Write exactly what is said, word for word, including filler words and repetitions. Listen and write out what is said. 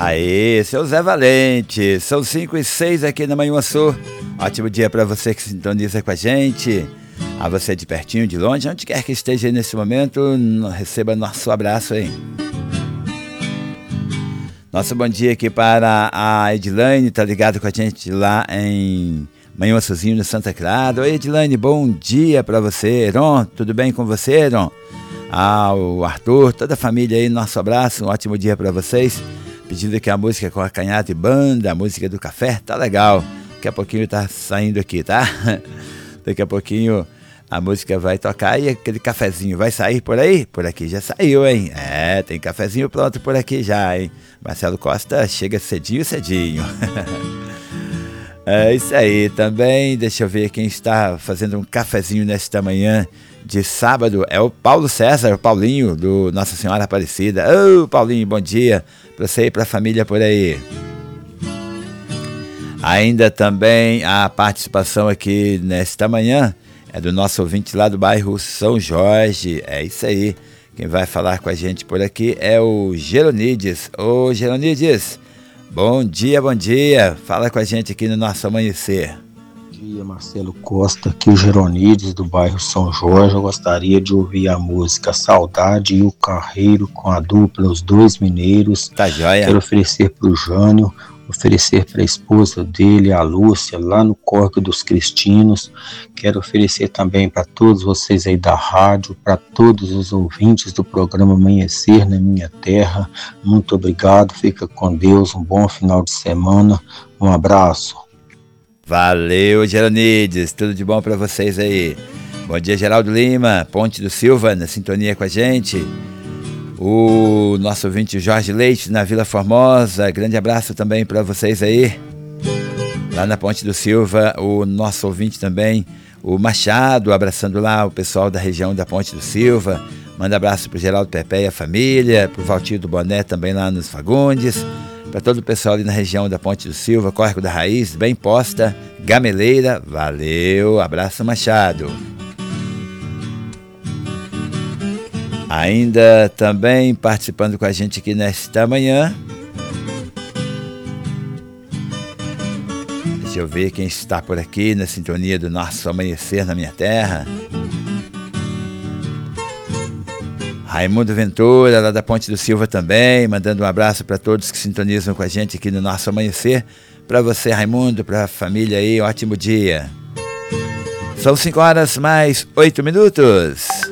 Aê, seu Zé Valente, são cinco e seis aqui na Manhuaçu. Ótimo dia para você que sintoniza com a gente. A você de pertinho, de longe, onde quer que esteja aí nesse momento, receba nosso abraço aí. Nosso bom dia aqui para a Edilane, tá ligado com a gente lá em Manhuaçuzinho, no Santa Clara. Oi, Edilane, bom dia para você. Heron, tudo bem com você, Heron? Ah, o Arthur, toda a família aí, nosso abraço, um ótimo dia para vocês. Pedindo aqui a música com a Canhata e Banda, a música do café, tá legal. Daqui a pouquinho tá saindo aqui, tá? Daqui a pouquinho a música vai tocar e aquele cafezinho vai sair por aí? Por aqui já saiu, hein? É, tem cafezinho pronto por aqui já, hein? Marcelo Costa chega cedinho, cedinho. É isso aí, também deixa eu ver quem está fazendo um cafezinho nesta manhã de sábado, é o Paulo César, o Paulinho, do Nossa Senhora Aparecida. Ô, oh, Paulinho, bom dia para você e para a família por aí. Ainda também a participação aqui nesta manhã é do nosso ouvinte lá do bairro São Jorge. É isso aí, quem vai falar com a gente por aqui é o Geronides. Ô, Geronides, bom dia, bom dia, fala com a gente aqui no nosso amanhecer. Bom dia, Marcelo Costa, aqui o Geronides do bairro São Jorge. Eu gostaria de ouvir a música Saudade e o Carreiro com a dupla Os Dois Mineiros. Tá joia. Quero oferecer para o Jânio, oferecer para a esposa dele, a Lúcia, lá no Corpo dos Cristinos. Quero oferecer também para todos vocês aí da rádio, para todos os ouvintes do programa Amanhecer na Minha Terra. Muito obrigado, fica com Deus, um bom final de semana, um abraço. Valeu, Geronides, tudo de bom para vocês aí. Bom dia, Geraldo Lima, Ponte do Silva, na sintonia com a gente. O nosso ouvinte Jorge Leite, na Vila Formosa, grande abraço também para vocês aí. Lá na Ponte do Silva, o nosso ouvinte também, o Machado, abraçando lá o pessoal da região da Ponte do Silva. Manda abraço pro Geraldo Pepe e a família, pro Valtinho do Boné também lá nos Fagundes. Para todo o pessoal ali na região da Ponte do Silva, Córrego da Raiz, Bem Posta, Gameleira, valeu, abraço Machado. Ainda também participando com a gente aqui nesta manhã. Deixa eu ver quem está por aqui na sintonia do nosso Amanhecer na Minha Terra. Raimundo Ventura, lá da Ponte do Silva também, mandando um abraço para todos que sintonizam com a gente aqui no nosso Amanhecer. Para você, Raimundo, para a família aí, um ótimo dia. São cinco horas mais oito minutos.